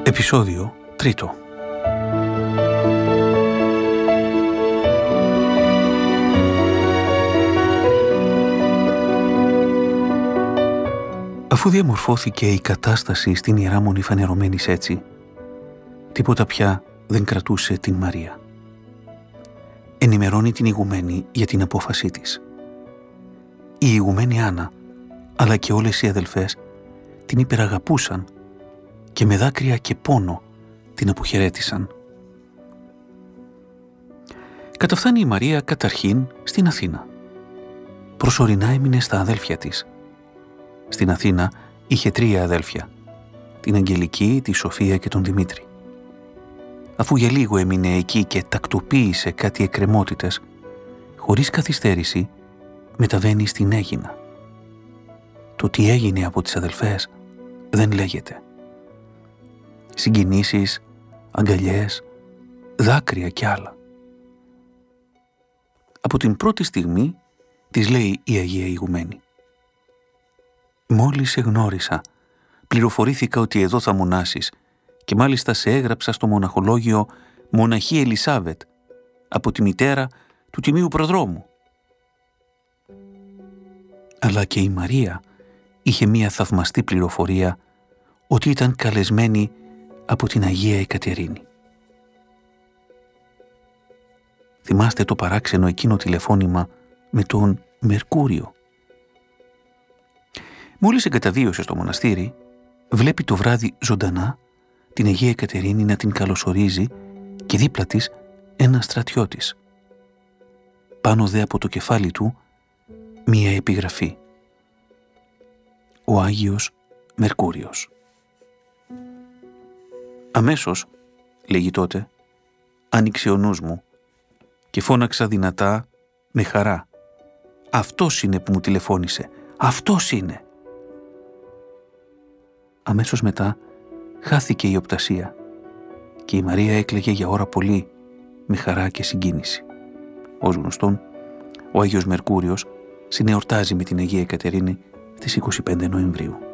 Επεισόδιο 3. Αφού διαμορφώθηκε η κατάσταση στην Ιερά Μονή φανερωμένης έτσι, τίποτα πια δεν κρατούσε την Μαρία. Ενημερώνει την ηγουμένη για την απόφασή της. Η ηγουμένη Άννα, αλλά και όλες οι αδελφές, την υπεραγαπούσαν και με δάκρυα και πόνο την αποχαιρέτησαν. Καταφθάνει η Μαρία καταρχήν στην Αθήνα. Προσωρινά έμεινε στα αδέλφια της. Στην Αθήνα είχε 3 αδέλφια, την Αγγελική, τη Σοφία και τον Δημήτρη. Αφού για λίγο έμεινε εκεί και τακτοποίησε κάτι εκκρεμότητες, χωρίς καθυστέρηση μεταβαίνει στην Αίγινα. Το τι έγινε από τις αδελφές δεν λέγεται. Συγκινήσεις, αγκαλιές, δάκρυα κι άλλα. Από την πρώτη στιγμή της λέει η Αγία Ηγουμένη: «Μόλις σε γνώρισα, πληροφορήθηκα ότι εδώ θα μονάσεις και μάλιστα σε έγραψα στο μοναχολόγιο Μοναχή Ελισάβετ από τη μητέρα του Τιμίου Προδρόμου». Αλλά και η Μαρία είχε μία θαυμαστή πληροφορία ότι ήταν καλεσμένη από την Αγία Εκατερίνη. Θυμάστε το παράξενο εκείνο τηλεφώνημα με τον Μερκούριο? Μόλις εγκαταβίωσε στο μοναστήρι, βλέπει το βράδυ ζωντανά την Αγία Εκατερίνη να την καλωσορίζει και δίπλα της ένα στρατιώτης. Πάνω δε από το κεφάλι του μία επιγραφή: «Ο Άγιος Μερκούριος». Αμέσως, λέγει τότε, άνοιξε ο νους μου και φώναξα δυνατά με χαρά: «Αυτός είναι που μου τηλεφώνησε, αυτός είναι». Αμέσως μετά χάθηκε η οπτασία και η Μαρία έκλαιγε για ώρα πολύ με χαρά και συγκίνηση. Ως γνωστόν, ο Άγιος Μερκούριος συνεορτάζει με την Αγία Εκατερίνη στις 25 Νοεμβρίου.